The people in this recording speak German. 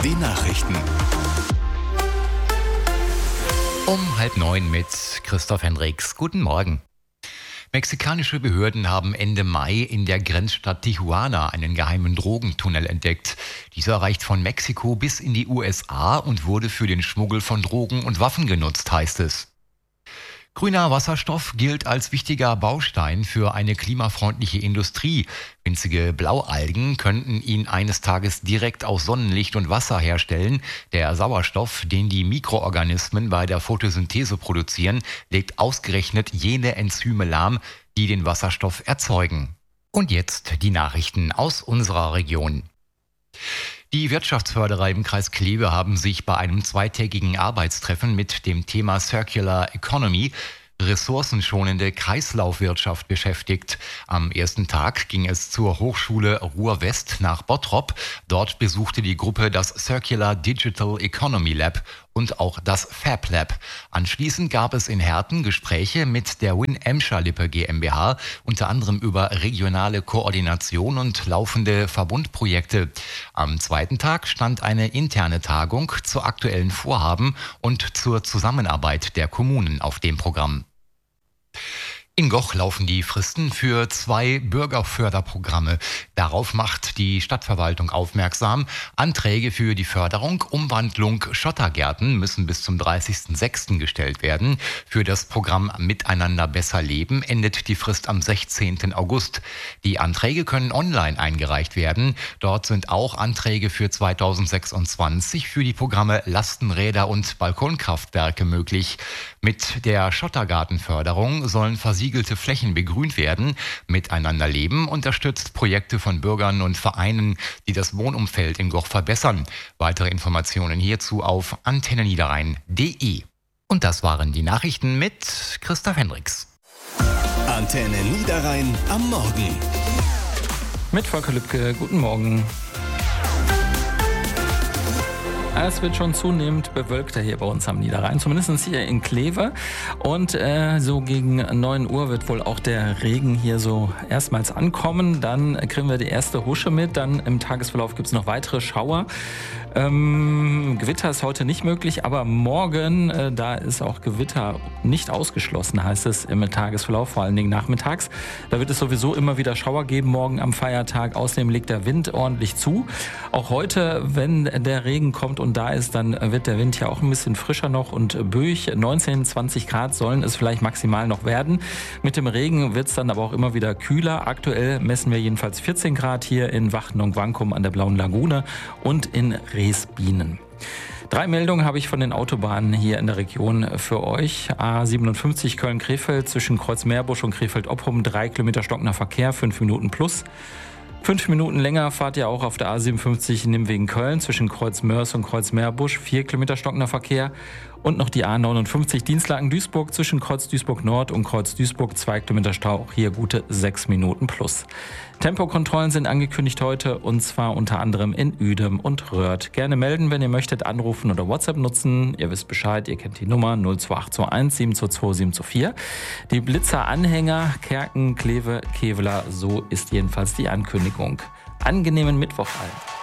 Die Nachrichten. Um 8:30 mit Christoph Hendricks. Guten Morgen. Mexikanische Behörden haben Ende Mai in der Grenzstadt Tijuana einen geheimen Drogentunnel entdeckt. Dieser reicht von Mexiko bis in die USA und wurde für den Schmuggel von Drogen und Waffen genutzt, heißt es. Grüner Wasserstoff gilt als wichtiger Baustein für eine klimafreundliche Industrie. Winzige Blaualgen könnten ihn eines Tages direkt aus Sonnenlicht und Wasser herstellen. Der Sauerstoff, den die Mikroorganismen bei der Photosynthese produzieren, legt ausgerechnet jene Enzyme lahm, die den Wasserstoff erzeugen. Und jetzt die Nachrichten aus unserer Region. Die Wirtschaftsförderer im Kreis Kleve haben sich bei einem zweitägigen Arbeitstreffen mit dem Thema Circular Economy, ressourcenschonende Kreislaufwirtschaft, beschäftigt. Am ersten Tag ging es zur Hochschule Ruhr-West nach Bottrop. Dort besuchte die Gruppe das Circular Digital Economy Lab und auch das Fab Lab. Anschließend gab es in Herten Gespräche mit der Win-Emscher-Lippe GmbH, unter anderem über regionale Koordination und laufende Verbundprojekte. Am zweiten Tag stand eine interne Tagung zu aktuellen Vorhaben und zur Zusammenarbeit der Kommunen auf dem Programm. In Goch laufen die Fristen für 2 Bürgerförderprogramme. Darauf macht die Stadtverwaltung aufmerksam. Anträge für die Förderung, Umwandlung Schottergärten müssen bis zum 30.06. gestellt werden. Für das Programm Miteinander besser leben endet die Frist am 16. August. Die Anträge können online eingereicht werden. Dort sind auch Anträge für 2026 für die Programme Lastenräder und Balkonkraftwerke möglich. Mit der Schottergartenförderung sollen versiegelte Flächen begrünt werden. Miteinander leben unterstützt Projekte von Bürgern und Vereinen, die das Wohnumfeld in Goch verbessern. Weitere Informationen hierzu auf antenneniederrhein.de. Und das waren die Nachrichten mit Christoph Hendricks. Antenne Niederrhein am Morgen. Mit Volker Lübke, guten Morgen. Es wird schon zunehmend bewölkter hier bei uns am Niederrhein, zumindest hier in Kleve. Und so gegen 9 Uhr wird wohl auch der Regen hier so erstmals ankommen. Dann kriegen wir die erste Husche mit. Dann im Tagesverlauf gibt es noch weitere Schauer. Gewitter ist heute nicht möglich, aber morgen, da ist auch Gewitter nicht ausgeschlossen, heißt es im Tagesverlauf, vor allen Dingen nachmittags. Da wird es sowieso immer wieder Schauer geben, morgen am Feiertag. Außerdem legt der Wind ordentlich zu. Auch heute, wenn der Regen kommt und da ist, dann wird der Wind ja auch ein bisschen frischer noch und böig. 19, 20 Grad sollen es vielleicht maximal noch werden. Mit dem Regen wird es dann aber auch immer wieder kühler. Aktuell messen wir jedenfalls 14 Grad hier in Wachten und Wankum an der Blauen Lagune und in Resbienen. 3 Meldungen habe ich von den Autobahnen hier in der Region für euch. A57 Köln-Krefeld zwischen Kreuz-Meerbusch und Krefeld-Oppum, 3 Kilometer stockender Verkehr, 5 Minuten plus. 5 Minuten länger fahrt ihr auch auf der A57 Nimwegen-Köln zwischen Kreuz-Mörs und Kreuz-Meerbusch, 4 Kilometer stockender Verkehr. Und noch die A59 Dienstlaken-Duisburg zwischen Kreuz-Duisburg-Nord und Kreuz-Duisburg, 2 Kilometer Stau, auch hier gute 6 Minuten plus. Tempokontrollen sind angekündigt heute und zwar unter anderem in Uedem und Röhrt. Gerne melden, wenn ihr möchtet, anrufen oder WhatsApp nutzen. Ihr wisst Bescheid, ihr kennt die Nummer 02821 722 724. Die Blitzer-Anhänger Kerken, Kleve, Kevela, so ist jedenfalls die Ankündigung. Angenehmen Mittwoch allen.